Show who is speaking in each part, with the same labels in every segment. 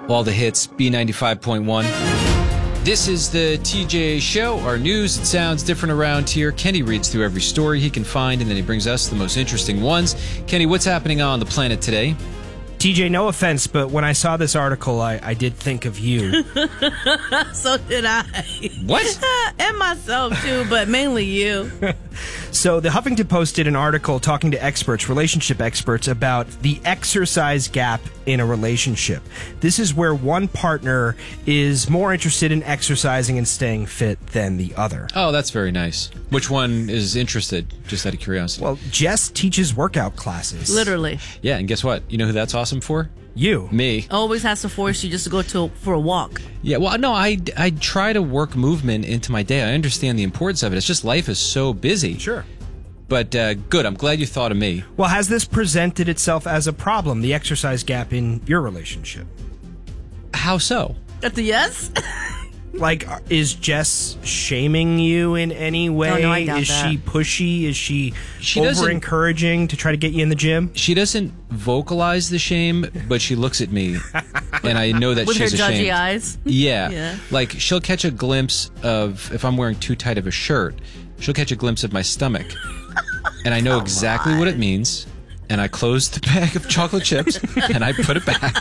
Speaker 1: All the hits, B95.1. This is the TJ Show, our news. It sounds different around here. Kenny reads through every story he can find, and then he brings us the most interesting ones. Kenny, what's happening on the planet today?
Speaker 2: TJ, no offense, but when I saw this article, I did think of you.
Speaker 3: So did I.
Speaker 1: What?
Speaker 3: And myself, too, but mainly you.
Speaker 2: So the Huffington Post did an article talking to experts, relationship experts, about the exercise gap in a relationship. This is where one partner is more interested in exercising and staying fit than the other.
Speaker 1: Oh, that's very nice. Which one is interested, just out of curiosity?
Speaker 2: Well, Jess teaches workout classes.
Speaker 3: Literally.
Speaker 1: Yeah, and guess what? You know who that's awesome for?
Speaker 2: You.
Speaker 1: Me.
Speaker 3: Always has to force you just to go for a walk.
Speaker 1: Yeah, well, no, I try to work movement into my day. I understand the importance of it. It's just life is so busy.
Speaker 2: Sure.
Speaker 1: But good, I'm glad you thought of me.
Speaker 2: Well, has this presented itself as a problem, the exercise gap in your relationship?
Speaker 1: How so?
Speaker 3: At the yes?
Speaker 2: Like, is Jess shaming you in any way?
Speaker 3: Oh, no, I doubt
Speaker 2: is
Speaker 3: that.
Speaker 2: she pushy? Is she
Speaker 1: doesn't-
Speaker 2: over-encouraging to try to get you in the gym?
Speaker 1: She doesn't vocalize the shame, but she looks at me, and I know that
Speaker 3: With her
Speaker 1: she's
Speaker 3: judgy
Speaker 1: ashamed.
Speaker 3: eyes?
Speaker 1: Yeah.
Speaker 3: Yeah.
Speaker 1: Like, she'll catch a glimpse of, if I'm wearing too tight of a shirt, she'll catch a glimpse of my stomach. And I know exactly what it means. And I close the bag of chocolate chips, and I put it back.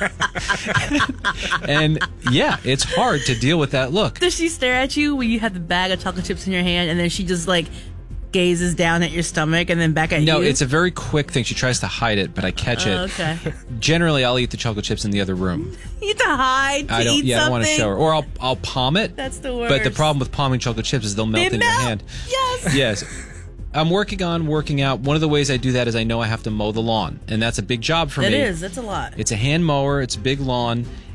Speaker 1: And, yeah, it's hard to deal with that look.
Speaker 3: Does she stare at you when you have the bag of chocolate chips in your hand, and then she just, like, gazes down at your stomach and then back at you?
Speaker 1: No, it's a very quick thing. She tries to hide it, but I catch it.
Speaker 3: Okay.
Speaker 1: Generally, I'll eat the chocolate chips in the other room.
Speaker 3: You have to hide to eat
Speaker 1: I don't want to
Speaker 3: something?
Speaker 1: show her. Or I'll palm it.
Speaker 3: That's the worst.
Speaker 1: But the problem with palming chocolate chips is they'll melt
Speaker 3: They
Speaker 1: in your
Speaker 3: melt.
Speaker 1: hand.
Speaker 3: Yes.
Speaker 1: Yes. I'm working out. One of the ways I do that is I know I have to mow the lawn, and that's a big job for me.
Speaker 3: It is. That's a lot.
Speaker 1: It's a hand mower. It's a big lawn,